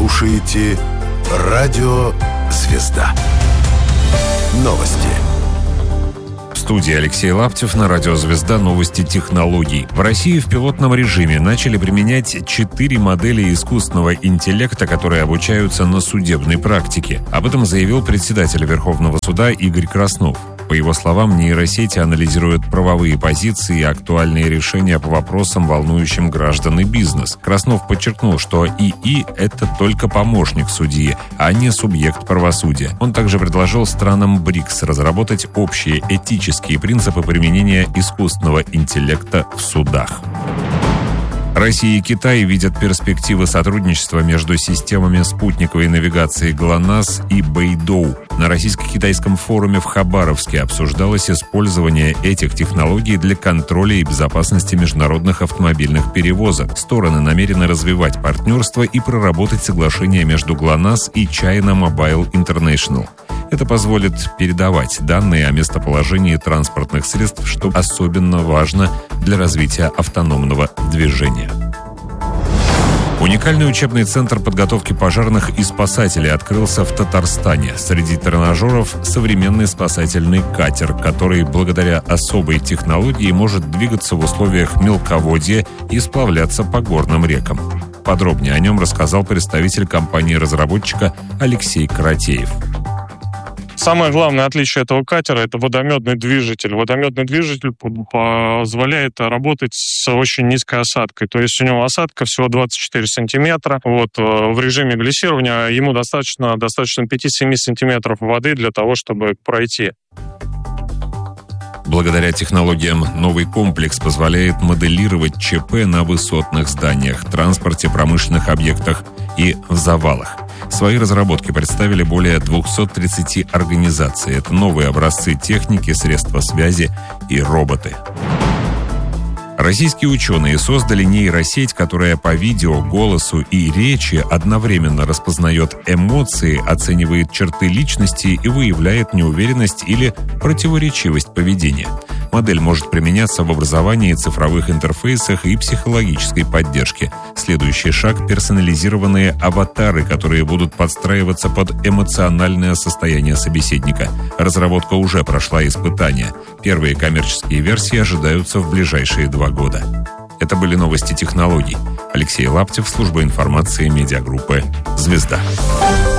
слушаете Радио Звезда. Новости. В студии Алексей Лаптев, на Радио Звезда. Новости технологий. В России в пилотном режиме начали применять 4 модели искусственного интеллекта, которые обучаются на судебной практике. Об этом заявил председатель Верховного суда Игорь Краснов. По его словам, нейросети анализируют правовые позиции и актуальные решения по вопросам, волнующим граждан и бизнес. Краснов подчеркнул, что ИИ – это только помощник судьи, а не субъект правосудия. Он также предложил странам БРИКС разработать общие этические принципы применения искусственного интеллекта в судах. Россия и Китай видят перспективы сотрудничества между системами спутниковой навигации ГЛОНАСС и Бэйдоу. На российско-китайском форуме в Хабаровске обсуждалось использование этих технологий для контроля и безопасности международных автомобильных перевозок. Стороны намерены развивать партнерство и проработать соглашение между ГЛОНАСС и China Mobile International. Это позволит передавать данные о местоположении транспортных средств, что особенно важно для развития автономного движения. Уникальный учебный центр подготовки пожарных и спасателей открылся в Татарстане. Среди тренажеров современный спасательный катер, который благодаря особой технологии может двигаться в условиях мелководья и сплавляться по горным рекам. Подробнее о нем рассказал представитель компании-разработчика Алексей Каратеев. Самое главное отличие этого катера – это водометный движитель. Водометный движитель позволяет работать с очень низкой осадкой. То есть у него осадка всего 24 сантиметра. В режиме глиссирования ему достаточно 5-7 сантиметров воды для того, чтобы пройти. Благодаря технологиям новый комплекс позволяет моделировать ЧП на высотных зданиях, транспорте, промышленных объектах и в завалах. Свои разработки представили более 230 организаций. Это новые образцы техники, средства связи и роботы. Российские ученые создали нейросеть, которая по видео, голосу и речи одновременно распознает эмоции, оценивает черты личности и выявляет неуверенность или противоречивость поведения. Модель может применяться в образовании, цифровых интерфейсах и психологической поддержке. Следующий шаг – персонализированные аватары, которые будут подстраиваться под эмоциональное состояние собеседника. Разработка уже прошла испытания. Первые коммерческие версии ожидаются в ближайшие 2 года. Это были новости технологий. Алексей Лаптев, служба информации медиагруппы «Звезда».